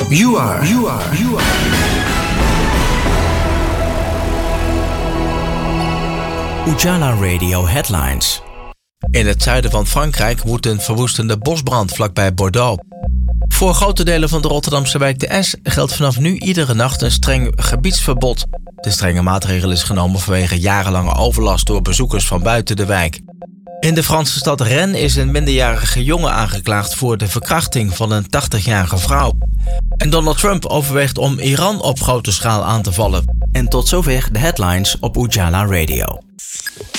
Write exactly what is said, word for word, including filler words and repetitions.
You are, you are, you are. Ujala Radio Headlines. In het zuiden van Frankrijk woedt een verwoestende bosbrand vlakbij Bordeaux. Voor grote delen van de Rotterdamse wijk De Es geldt vanaf nu iedere nacht een streng gebiedsverbod. De strenge maatregel is genomen vanwege jarenlange overlast door bezoekers van buiten de wijk. In de Franse stad Rennes is een minderjarige jongen aangeklaagd voor de verkrachting van een tachtigjarige vrouw. En Donald Trump overweegt om Iran op grote schaal aan te vallen. En tot zover de headlines op Ujala Radio.